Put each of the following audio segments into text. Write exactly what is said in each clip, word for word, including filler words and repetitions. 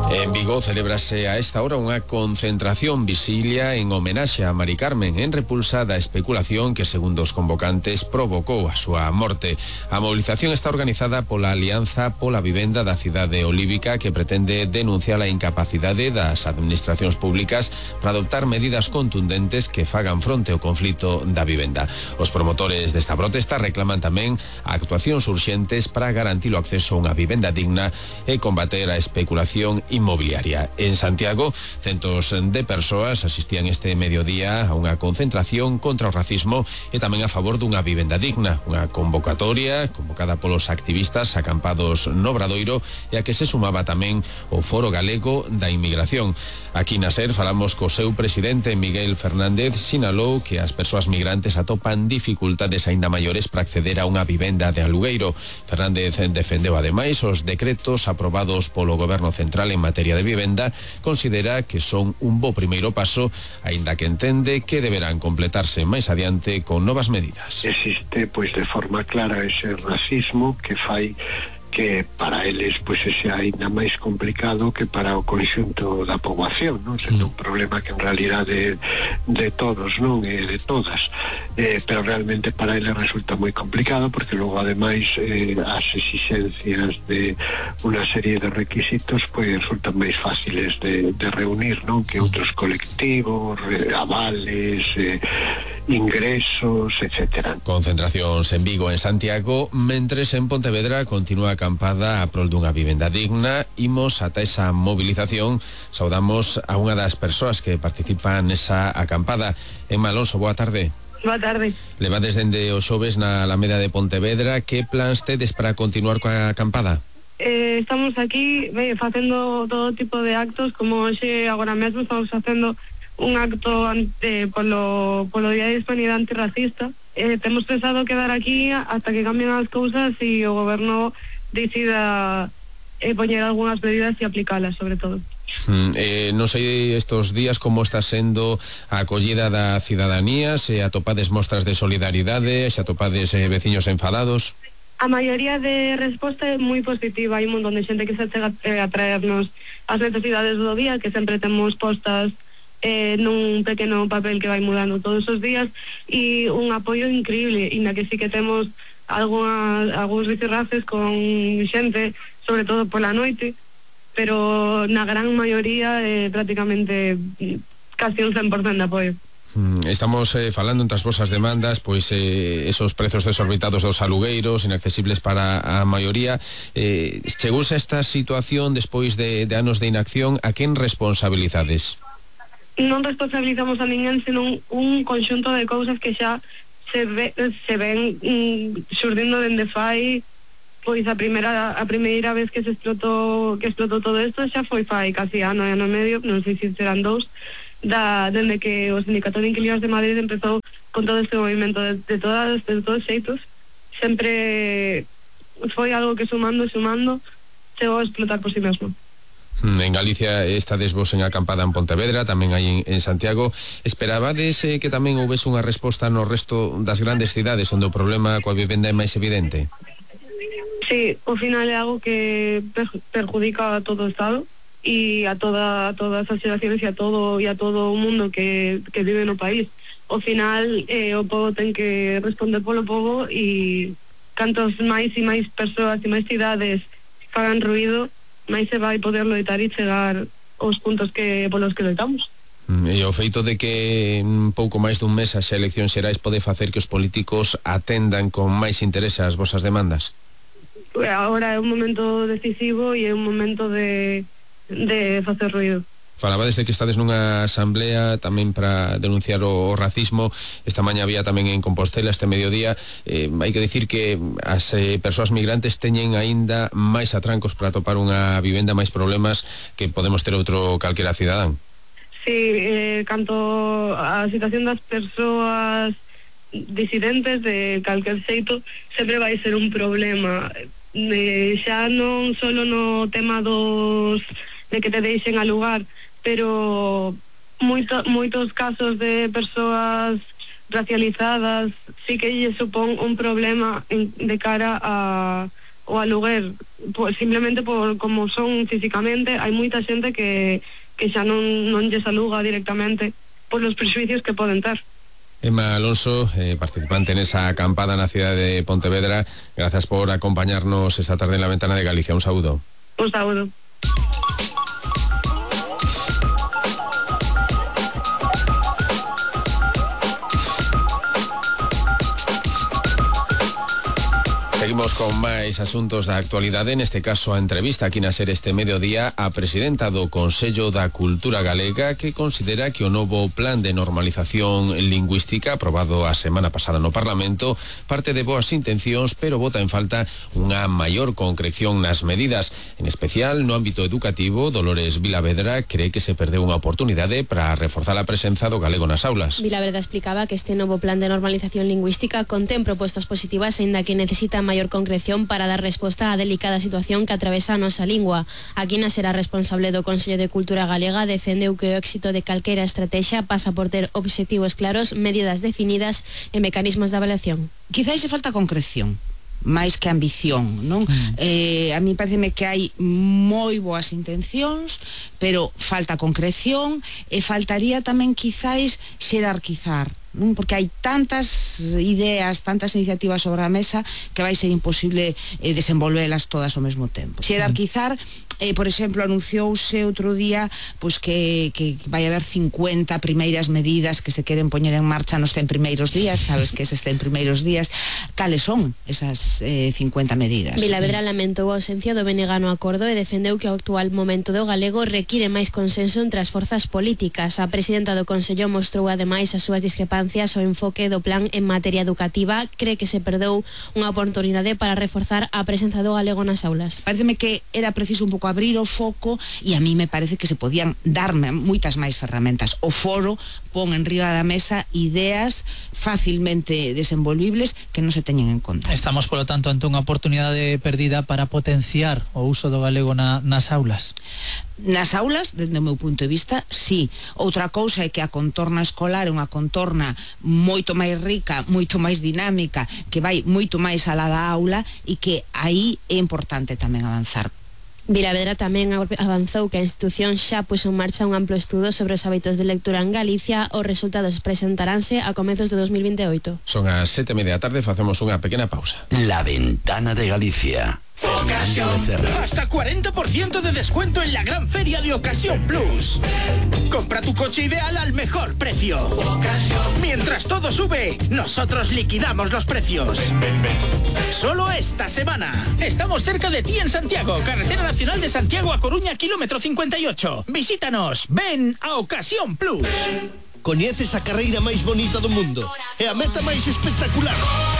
En Vigo celébrase a esta hora unha concentración visilia en homenaxe a Mari Carmen en repulsa da especulación que, segundo os convocantes, provocou a súa morte. A movilización está organizada pola Alianza pola Vivenda da cidade olívica, que pretende denunciar a incapacidade das administracións públicas para adoptar medidas contundentes que fagan fronte ao conflito da vivenda. Os promotores desta protesta reclaman tamén actuacións urxentes para garantir o acceso a unha vivenda digna e combater a especulación inmobiliaria. En Santiago, centos de persoas asistían este mediodía a unha concentración contra o racismo e tamén a favor dunha vivenda digna, unha convocatoria convocada polos activistas acampados no Obradoiro e a que se sumaba tamén o Foro Galego da Inmigración. Aquí na SER falamos co seu presidente, Miguel Fernández, sinalou que as persoas migrantes atopan dificultades aínda maiores para acceder a unha vivenda de alugueiro. Fernández defendeu ademais os decretos aprobados polo Goberno Central en materia de vivenda, considera que son un bo primeiro paso, aínda que entende que deberán completarse máis adiante con novas medidas. Existe, pois, de forma clara ese racismo que fai que para eles pois ese ainda máis complicado que para o conxunto da poboación, non? Sendo un problema que en realidade de todos, non? E de todas, eh, pero realmente para eles resulta moi complicado porque logo ademais eh, as exigencias de unha serie de requisitos pois resultan máis fáciles de, de reunir, non? Que outros colectivos, eh, avales, eh, ingresos, etcétera. Concentracións en Vigo, en Santiago, mentres en Pontevedra continúa a acampada a prol dunha vivenda digna. Imos ata esa movilización, saudamos a unha das persoas que participan nesa acampada. Emma Alonso, boa tarde. Boa tarde. Levades dende o xoves na Alameda de Pontevedra. Que plans tedes para continuar coa acampada? Eh, estamos aquí eh, facendo todo tipo de actos, como hoxe agora mesmo estamos facendo un acto ante, polo, polo Día de Hispanidade Antirracista. Eh, temos pensado quedar aquí hasta que cambien as cousas e o goberno decida eh, poñer algunhas medidas e aplicalas, sobre todo. Mm, eh, non sei estos días como está sendo a acollida da cidadanía, se atopades mostras de solidaridade, se atopades eh, veciños enfadados. A maioría de resposta é moi positiva. Hai un montón de xente que se chega a traernos as necesidades do día, que sempre temos postas Eh, nun pequeno papel que vai mudando todos os días, e un apoio increíble, e na que sí que temos algunha, algúns rifirrafes con xente, sobre todo pola noite, pero na gran maioría eh, prácticamente casi un cen por cento de apoio. Estamos eh, falando entre as vosas demandas, pois eh, esos prezos desorbitados dos alugueiros, inaccesibles para a maioría. Eh, Chegouse a esta situación despois de, de anos de inacción, a quen responsabilizades? Non responsabilizamos a ninguén, senón un conxunto de cousas que xa se, ve, se ven mm, xurdindo dende fai, pois a primeira a primeira vez que se explotou que explotou todo isto xa foi fai casi ano e ano e medio, non sei se serán dous, da, dende que o Sindicato de Inquilinos de Madrid empezou con todo este movimento de, de todas de todos xeitos. Sempre foi algo que sumando e sumando chegou a explotar por si mesmo. En Galicia estades vos en acampada en Pontevedra, tamén hai en, en Santiago. Esperabades eh, que tamén houvese unha resposta no resto das grandes cidades onde o problema coa vivenda é máis evidente? Sí, ao final é algo que per, perjudica a todo o Estado e a toda a todas as xeracións e a todo e a todo o mundo que, que vive no país. Ao final eh, o povo ten que responder polo povo, e cantos máis e máis persoas e máis cidades fagan ruído, máis se vai poder loitar e chegar aos puntos que polos que loitamos. E o feito de que un pouco máis dun mes as eleccións xerais pode facer que os políticos atendan con máis interese as vosas demandas? Agora é un momento decisivo e é un momento de, de facer ruído. Falabades de que estades nunha asamblea tamén para denunciar o, o racismo. Esta maña había tamén en Compostela este mediodía. Eh, hai que dicir que as eh, persoas migrantes teñen aínda máis atrancos para topar unha vivenda, máis problemas que podemos ter outro calquera cidadán. Sí, eh, canto a situación das persoas disidentes de calquer xeito sempre vai ser un problema. Eh, xa non só no tema dos de que te deixen alugar, pero moito, moitos casos de persoas racializadas sí que lle supón un problema en, de cara a o aluguer, pues simplemente por como son físicamente, hai moita xente que, que xa non, non lles aluga directamente por los prexuicios que poden ter. Emma Alonso, eh, participante en esa acampada na cidade de Pontevedra, gracias por acompañarnos esta tarde en La Ventana de Galicia. Un saúdo. Un saúdo. Seguimos con máis asuntos da actualidade, neste caso a entrevista aquí na SER este mediodía a presidenta do Consello da Cultura Galega, que considera que o novo plan de normalización lingüística aprobado a semana pasada no Parlamento parte de boas intencións, pero bota en falta unha maior concreción nas medidas. En especial no ámbito educativo, Dolores Vilavedra cree que se perdeu unha oportunidade para reforzar a presenza do galego nas aulas. Vilavedra explicaba que este novo plan de normalización lingüística contén propostas positivas, aínda que necesita maior concreción para dar resposta á delicada situación que atravesa a nosa lingua. Aquí na será responsable do Consello de Cultura Galega defendeu que o éxito de calquera estrategia pasa por ter obxectivos claros, medidas definidas e mecanismos de avaliación. Quizás se falta concreción máis que ambición, non? Mm. Eh, a mí pareceme que hai moi boas intencións, pero falta concreción e faltaría tamén quizás xerarquizar, non? Porque hai tantas ideas, tantas iniciativas sobre a mesa que vai ser imposible eh, desenvolvelas todas ao mesmo tempo. Xerarquizar, eh, por exemplo, anunciouse outro día pois que, que vai haber cincuenta primeiras medidas que se queren poñer en marcha nos cen primeiros días, sabes que eses cen primeiros días, cales son esas eh, cincuenta medidas? Vilavedra lamentou a ausencia do B N G no acordo e defendeu que o actual momento do galego require máis consenso entre as forzas políticas. A presidenta do Consello mostrou ademais as súas discrepancias ao enfoque do plan en materia educativa. Cree que se perdeu unha oportunidade para reforzar a presenza do galego nas aulas. Pareceme que era preciso un pouco abrir o foco e a mí me parece que se podían darme moitas máis ferramentas. O foro pon en riba da mesa ideas facilmente desenvolvibles que non se teñen en conta. Estamos, polo tanto, ante unha oportunidade perdida para potenciar o uso do galego na, nas aulas. Nas aulas, desde o meu punto de vista, sí. Outra cousa é que a contorna escolar é unha contorna moito máis rica, moito máis dinámica, que vai moito máis alá da aula e que aí é importante tamén avanzar. Vilavedra tamén avanzou que a institución xa puxo en marcha un amplo estudo sobre os hábitos de lectura en Galicia. Os resultados presentaránse a comezos de dos mil veintioito. Son as sete e media da tarde, facemos unha pequena pausa. La Ventana de Galicia. Ocasión. Hasta cuarenta por ciento de descuento en la gran feria de Ocasión Plus. Compra tu coche ideal al mejor precio. Ocasión. Mientras todo sube, nosotros liquidamos los precios. Ven, ven, ven. Solo esta semana. Estamos cerca de ti en Santiago, Carretera Nacional de Santiago a Coruña, kilómetro cincuenta y ocho. Visítanos. Ven a Ocasión Plus. Coñeces a carreira máis bonita do mundo e a meta máis espectacular.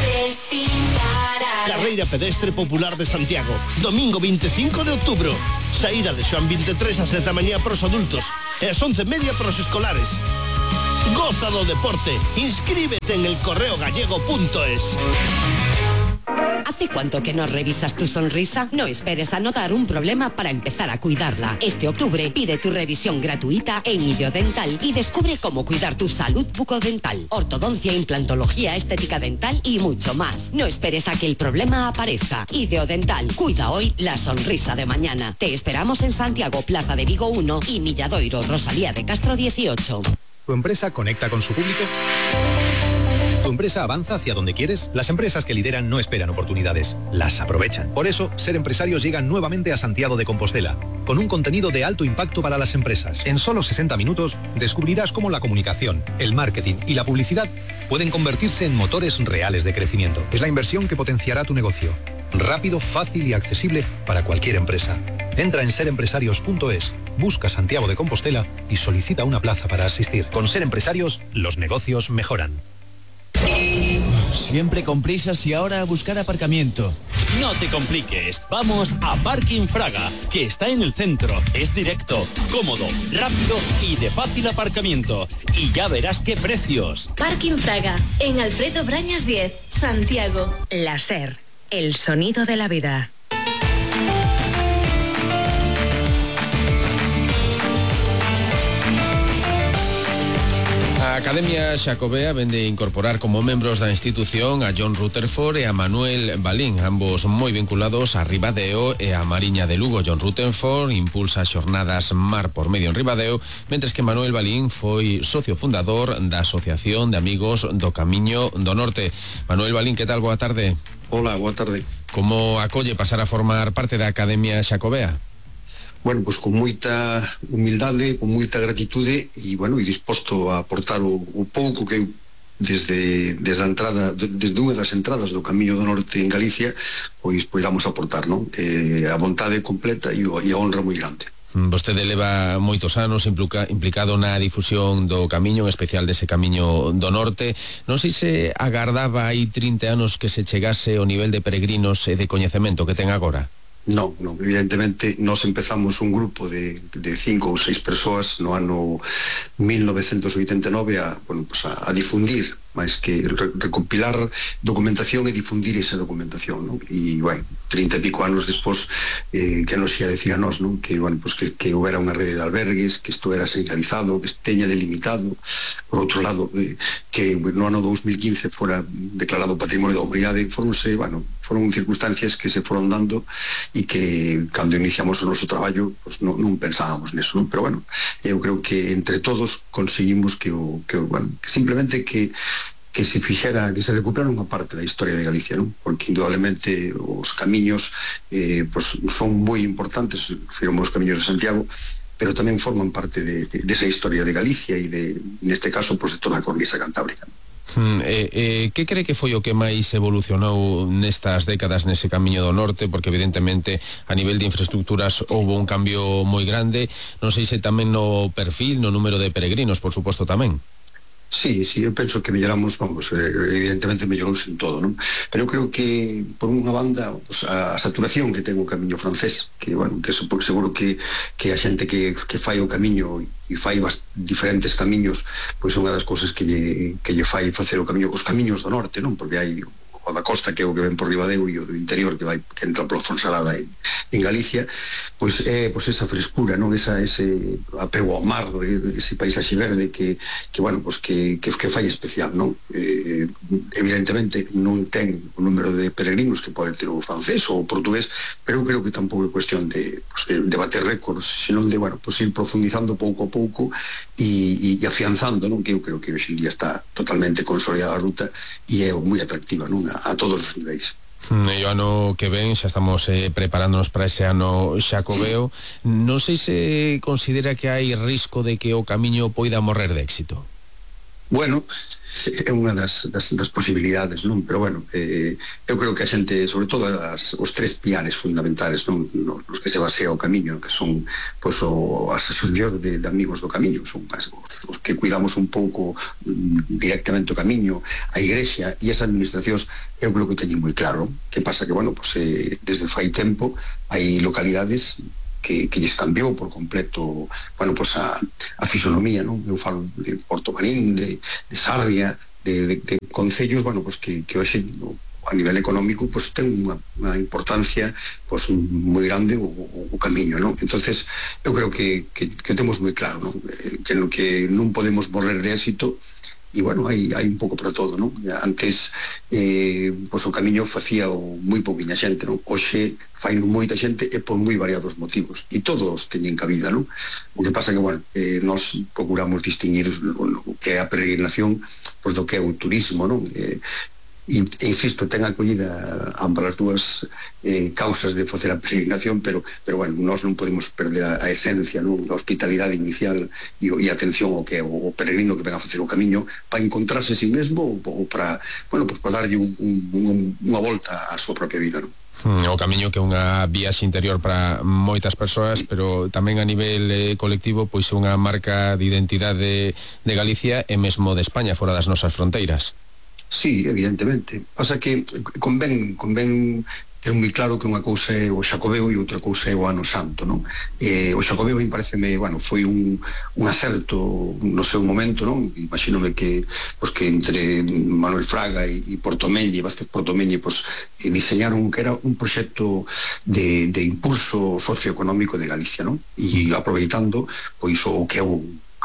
Carreira pedestre popular de Santiago, domingo veinticinco de outubro. Saída de Xoán vinte e tres ás sete da mañá para os adultos e ás once e media para os escolares. Goza do deporte, inscríbete en el correo gallego punto es. ¿Hace cuánto que no revisas tu sonrisa? No esperes a notar un problema para empezar a cuidarla. Este octubre pide tu revisión gratuita en Ideodental y descubre cómo cuidar tu salud bucodental, ortodoncia, implantología, estética dental y mucho más. No esperes a que el problema aparezca. Ideodental, cuida hoy la sonrisa de mañana. Te esperamos en Santiago, Plaza de Vigo uno y Milladoiro, Rosalía de Castro dieciocho. ¿Tu empresa conecta con su público? ¿Tu empresa avanza hacia donde quieres? Las empresas que lideran no esperan oportunidades, las aprovechan. Por eso, Ser Empresarios llega nuevamente a Santiago de Compostela, con un contenido de alto impacto para las empresas. En solo sesenta minutos, descubrirás cómo la comunicación, el marketing y la publicidad pueden convertirse en motores reales de crecimiento. Es la inversión que potenciará tu negocio. Rápido, fácil y accesible para cualquier empresa. Entra en ser empresarios punto es, busca Santiago de Compostela y solicita una plaza para asistir. Con Ser Empresarios, los negocios mejoran. Siempre con prisas y ahora a buscar aparcamiento. No te compliques, vamos a Parking Fraga, que está en el centro, es directo, cómodo, rápido y de fácil aparcamiento. Y ya verás qué precios. Parking Fraga, en Alfredo Brañas diez, Santiago. La SER, el sonido de la vida. A Academia Xacobea vende incorporar como membros da institución a John Rutherford e a Manuel Balín, ambos moi vinculados a Ribadeo e a Mariña de Lugo. John Rutherford impulsa xornadas Mar por Medio en Ribadeo, mentres que Manuel Balín foi socio fundador da Asociación de Amigos do Camiño do Norte. Manuel Balín, que tal? Boa tarde. Hola, boa tarde. Como acolle pasar a formar parte da Academia Xacobea? Bueno, pois con moita humildade, con moita gratitude e, bueno, e disposto a aportar o, o pouco que desde, desde a entrada, desde unha das entradas do Camiño do Norte en Galicia, pois poidamos aportar, non? Eh, a vontade completa e, o, e a honra moi grande. Vostede leva moitos anos implica, implicado na difusión do Camiño, en especial dese Camiño do Norte. Non sei se agardaba aí trinta anos que se chegase o nivel de peregrinos e de coñecemento que ten agora. Non, non, evidentemente nós empezamos un grupo de, de cinco ou seis persoas no ano mil novecentos oitenta e nove a, bueno, pues a, a difundir, máis que re, recopilar documentación e difundir esa documentación, non? E, bueno, trinta e pico anos despois, eh, que nos ia decir a nós, non? Que, bueno, pues que, que houbera unha rede de albergues, que isto era señalizado, que teña delimitado. Por outro lado, eh, que no ano dos mil quince fora declarado Patrimonio da Humanidade, foronse, bueno, foron circunstancias que se foron dando e que cando iniciamos o noso traballo pues, non, non pensábamos neso, non? Pero bueno, eu creo que entre todos conseguimos que, o, que, o, bueno, que simplemente que que se fixera, que se recuperara unha parte da historia de Galicia, non? Porque indudablemente os camiños eh, pues, son moi importantes, firmamos os camiños de Santiago, pero tamén forman parte de, de, de esa historia de Galicia e de, neste caso, pues, de toda a cornisa cantábrica. Hmm, eh, eh, que cree que foi o que máis evolucionou nestas décadas nese Camiño do Norte? Porque evidentemente a nivel de infraestructuras houve un cambio moi grande, non sei se tamén no perfil, no número de peregrinos, por suposto tamén. Sí, sí, eu penso que melloramos, vamos, evidentemente mellorouse en todo, non? Pero eu creo que, por unha banda, pues, a saturación que ten o Camiño francés, que, bueno, que seguro que, que a xente que, que fai o Camiño e fai bas, diferentes camiños, pois pues, unha das cousas que lle, que lle fai facer o Camiño, os camiños do norte, non? Porque hai o da costa, que é o que ven por Ribadeo, e o do interior, que vai que entra pola Fonsalada en, en Galicia, pois é pois esa frescura, non? Esa, ese apego ao mar, ese paisaxe verde que, que bueno, pois que, que, que fai especial, non? Eh, evidentemente non ten o número de peregrinos que pode ter o francés ou o portugués, pero eu creo que tampouco é cuestión de, pois, de, de bater récords, senón de, bueno, pois ir profundizando pouco a pouco e, e, e afianzando, non? Que eu creo que hoxe en día está totalmente consolidada a ruta e é moi atractiva, non? A todos os niveis. E o ano que ven xa estamos eh, preparándonos para ese ano xacobeo. Sí. Non sei se considera que hai risco de que o Camiño poida morrer de éxito. Bueno, é unha das, das, das posibilidades, non? Pero bueno, eh, eu creo que a xente, sobre todo as, os tres piares fundamentales, non? Nos que se basea o Camiño, que son pois, o, as asociacións de, de amigos do Camiño, son as, os, os que cuidamos un pouco mm, directamente o Camiño, a Igrexa e as administracións, eu creo que teñen moi claro. Que pasa que, bueno, pues, eh, desde fai tempo hai localidades que, que lles cambiou por completo, bueno, pues a, a fisonomía, non? Eu falo de Porto Marín, de, de Sarria, de, de, de concellos, bueno, pues que, que hoxe no, a nivel económico pues ten unha, unha importancia pues moi grande o, o, o Camiño, non? Entonces eu creo que, que, que temos moi claro, non? Eh, que, no, que non podemos morrer de éxito. E, bueno, hai, hai un pouco para todo, non? Antes, eh, pois o Camiño facía o moi pouquinha xente, non? Hoxe fai moita xente e por moi variados motivos. E todos teñen cabida, non? O que pasa que, bueno, eh, nós procuramos distinguir o que é a peregrinación pois do que é o turismo, non? Eh, E, insisto, ten acollida ambas as dúas eh, causas de facer a peregrinación, pero, pero bueno, nós non podemos perder a, a esencia, non? A hospitalidade inicial e, e atención ao que é o, o peregrino que ven a facer o Camiño para encontrarse a si mesmo ou, ou para, bueno, pues para darlle un, un, un, unha volta á súa propia vida, non? O Camiño que é unha viaxe interior para moitas persoas, pero tamén a nivel eh, colectivo pois é unha marca de identidade de Galicia e mesmo de España, fora das nosas fronteiras. Sí, evidentemente. Pasa que convén, convén ter moi claro que unha cousa é o Xacobeo e outra cousa é o Ano Santo, non? Eh, o Xacobeo, me pareceme, bueno, foi un, un acerto no seu momento, non? Imagínome que, pues, que entre Manuel Fraga e, e Portomeñe, Vázquez Portomeñe, pues, eh, diseñaron que era un proxecto de, de impulso socioeconómico de Galicia, non? E aproveitando, pois, o que é o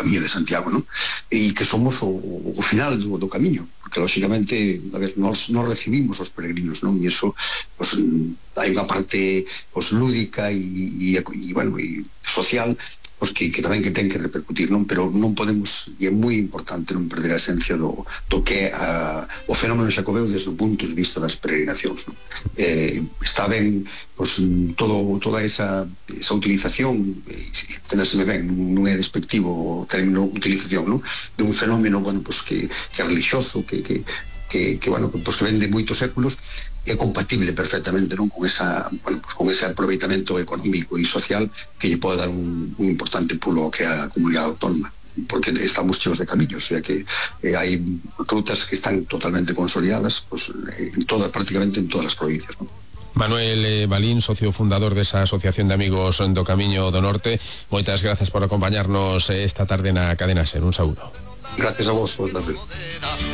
Camiño de Santiago, non? E que somos o, o final do, do camiño, porque lógicamente, a ver, nos, nos recibimos os peregrinos, non? E iso, pues, hai unha parte pues, lúdica e, e, e, bueno, e social, pues que, que tamén que ten que repercutir, non? Pero non podemos, e é moi importante non perder a esencia do, do que é a, o fenómeno xacobeo desde o punto de vista das peregrinacións, non? Eh, está ben pues, todo, toda esa, esa utilización, entendéseme ben, non é despectivo o término utilización, non? De un fenómeno, bueno, pues, que, que é religioso, que, que que, que bueno, pues que vende moitos séculos, é compatible perfectamente, non, con esa, bueno, pues con ese aproveitamento económico e social que lle pode dar un, un importante pulo que é a comunidade autónoma, porque estamos cheos de camiños, o sea que eh, hai rutas que están totalmente consolidadas, pues, en toda, prácticamente en todas as provincias, non? Manuel eh, Balín, socio fundador desa Asociación de Amigos do Camiño do Norte, moitas grazas por acompañarnos esta tarde na Cadena Ser. Un saúdo. Gracias a vos, por la vez.